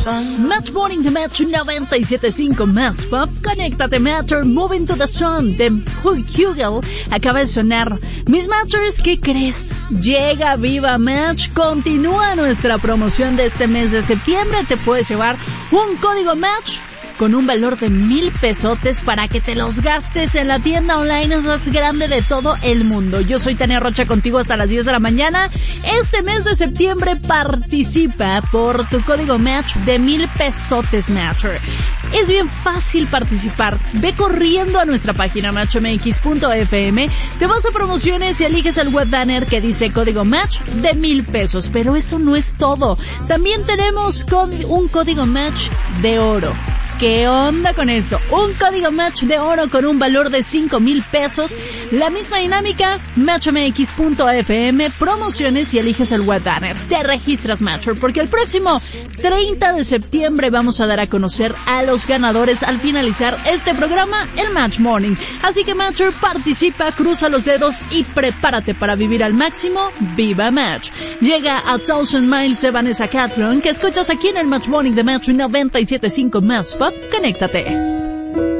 Match Morning de Match 97.5 Más Pop. Conéctate, Matcher. Moving to the Sun de Hugel acaba de sonar. Mis Matchers, ¿qué crees? Llega Viva Match. Continúa nuestra promoción de este mes de septiembre. Te puedes llevar un código Match con un valor de 1,000 pesotes para que te los gastes en la tienda online más grande de todo el mundo. Yo soy Tania Rocha, contigo hasta las 10 de la mañana. Este mes de septiembre participa por tu código Match de 1,000 pesotes, Matcher. Es bien fácil participar. Ve corriendo a nuestra página matchmx.fm, te vas a promociones y eliges el web banner que dice código Match de 1,000 pesos. Pero eso no es todo. También tenemos un código Match de oro. ¿Qué onda con eso? Un código Match de oro con un valor de 5,000 pesos. La misma dinámica, matchmx.fm, promociones y eliges el web banner. Te registras, Matcher, porque el próximo 30 de septiembre vamos a dar a conocer a los ganadores al finalizar este programa, el Match Morning. Así que, Matcher, participa, cruza los dedos y prepárate para vivir al máximo. ¡Viva Match! Llega a 1000 Miles de Vanessa Catlon, que escuchas aquí en el Match Morning de Match 97.5 Más Pop. Conéctate.